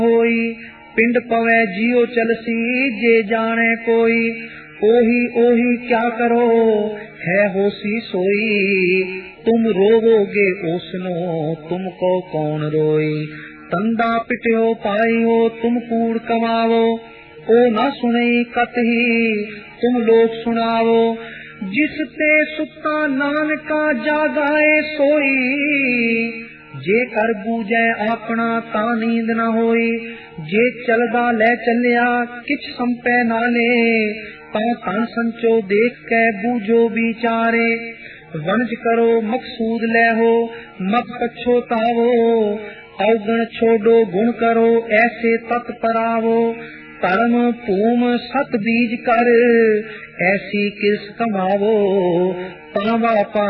होई पिंड पवै जियो चलसी जे जाने कोई। ओही ओही क्या करो है होसी सोई तुम रोवोगे ओसनो तुमको कौन रोई। तंदा पिट्यो पाई हो तुम कूड़ कमावो ओ न सुनई कतही तुम लोग सुनावो। जिस ते सुता नानका जागाए सोई जे कर बूझै अपना ता नींद न होई। जे चलदा लै चलिया किछ संपै नाले ता तन संचो देख कै बूझो विचारे। वंज करो मकसूद ले हो मत पछोतावो अवगुण छोड़ो गुण करो ऐसे तत्परावो। धर्म भूम सत बीज कर ऐसी किस कमावो पावा